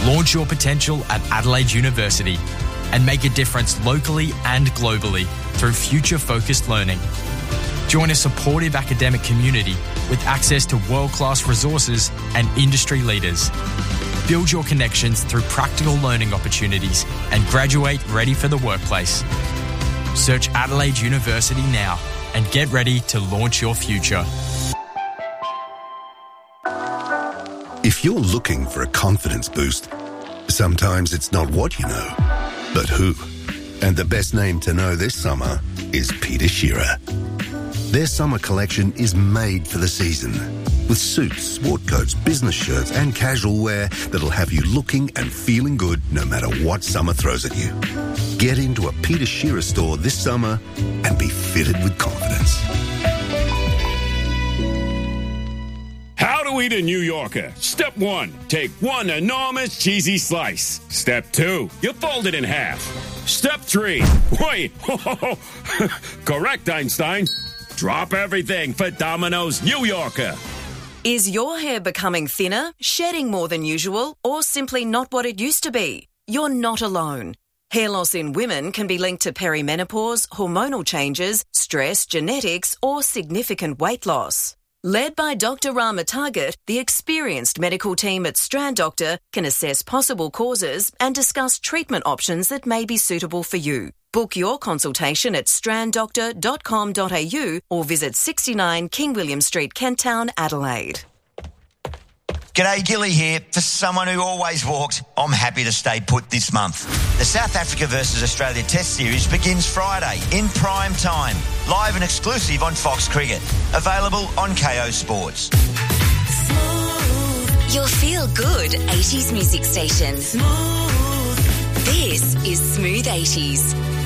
Launch your potential at Adelaide University and make a difference locally and globally through future-focused learning. Join a supportive academic community with access to world-class resources and industry leaders. Build your connections through practical learning opportunities and graduate ready for the workplace. Search Adelaide University now and get ready to launch your future. If you're looking for a confidence boost, sometimes it's not what you know, but who. And the best name to know this summer is Peter Shearer. Their summer collection is made for the season, with suits, sport coats, business shirts and casual wear that'll have you looking and feeling good no matter what summer throws at you. Get into a Peter Shearer store this summer and be fitted with confidence. How to eat a New Yorker. Step 1, take one enormous cheesy slice. Step 2, you fold it in half. Step 3, wait, correct, Einstein. Drop everything for Domino's New Yorker. Is your hair becoming thinner, shedding more than usual, or simply not what it used to be? You're not alone. Hair loss in women can be linked to perimenopause, hormonal changes, stress, genetics, or significant weight loss. Led by Dr. Rama Target, the experienced medical team at Strand Doctor can assess possible causes and discuss treatment options that may be suitable for you. Book your consultation at stranddoctor.com.au or visit 69 King William Street, Kent Town, Adelaide. G'day, Gilly here. For someone who always walked, I'm happy to stay put this month. The South Africa versus Australia Test Series begins Friday in prime time. Live and exclusive on Fox Cricket. Available on KO Sports. Smooth. Your feel-good 80s music station. Smooth. This is Smooth 80s.